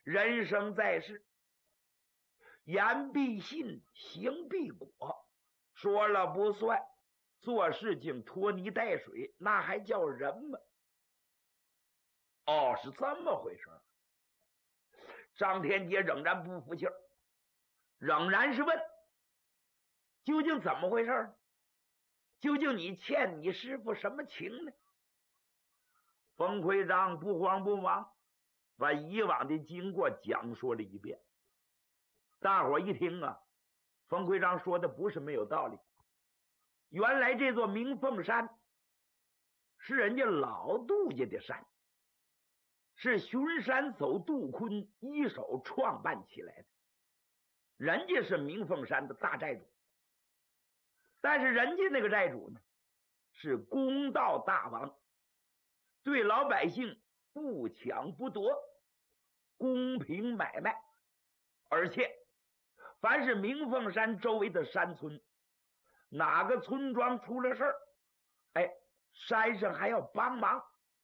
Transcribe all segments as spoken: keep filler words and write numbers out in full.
人生在世，言必信，行必果，说了不算，做事情拖泥带水，那还叫人吗？哦，是这么回事。张天杰仍然不服气，仍然是问，究竟怎么回事？究竟你欠你师傅什么情呢？冯奎章不慌不忙，把以往的经过讲述了一遍。大伙一听啊，冯奎章说的不是没有道理。原来这座明凤山是人家老杜家的山，是巡山走杜坤一手创办起来的，人家是明凤山的大寨主。但是人家那个寨主呢，是公道大王，对老百姓不抢不夺，公平买卖。而且凡是明凤山周围的山村，哪个村庄出了事儿，哎，山上还要帮忙，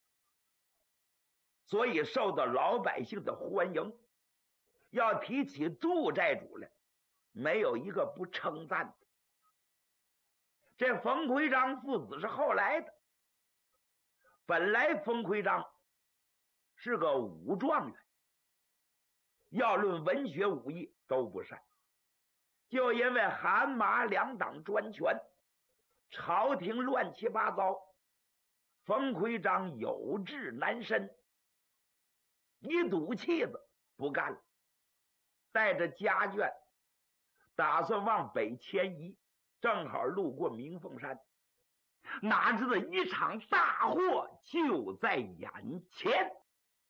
所以受到老百姓的欢迎。要提起杜寨主来，没有一个不称赞的。这冯奎章父子是后来的，本来冯奎章是个武状元，要论文学武艺都不善，就因为韩马两党专权，朝廷乱七八糟，冯奎章有志难伸，一赌气子不干了，带着家眷打算往北迁移，正好路过明凤山，哪知道一场大祸就在眼前。